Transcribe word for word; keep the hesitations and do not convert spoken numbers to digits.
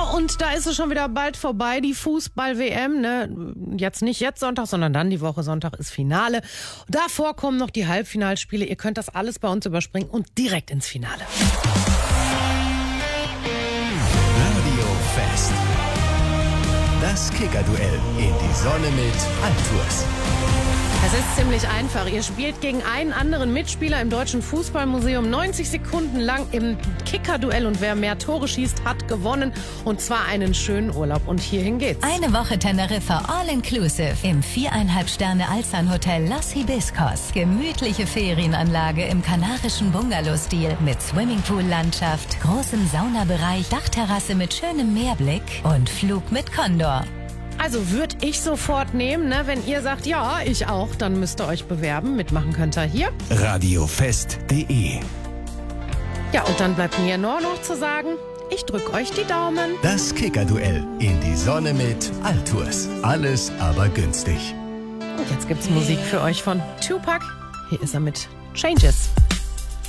und da ist es schon wieder bald vorbei, die Fußball-W M. Ne? Jetzt nicht jetzt Sonntag, sondern dann die Woche Sonntag ist Finale. Davor kommen noch die Halbfinalspiele. Ihr könnt das alles bei uns überspringen und direkt ins Finale. Radio Fest. Das Kicker-Duell in die Sonne mit Altours. Es ist ziemlich einfach. Ihr spielt gegen einen anderen Mitspieler im Deutschen Fußballmuseum neunzig Sekunden lang im Kicker-Duell. Und wer mehr Tore schießt, hat gewonnen. Und zwar einen schönen Urlaub. Und hierhin geht's. Eine Woche Teneriffa All-Inclusive im viereinhalb Sterne Alzan-Hotel Los Hibiscos. Gemütliche Ferienanlage im kanarischen Bungalow-Stil mit Swimmingpool-Landschaft, großem Saunabereich, Dachterrasse mit schönem Meerblick und Flug mit Condor. Also würde ich sofort nehmen, ne? Wenn ihr sagt, ja, ich auch, dann müsst ihr euch bewerben. Mitmachen könnt ihr hier. radiofest punkt de. Ja, und dann bleibt mir nur noch zu sagen, ich drück euch die Daumen. Das Kicker-Duell in die Sonne mit Altours. Alles aber günstig. Und jetzt gibt's Musik für euch von Tupac. Hier ist er mit Changes.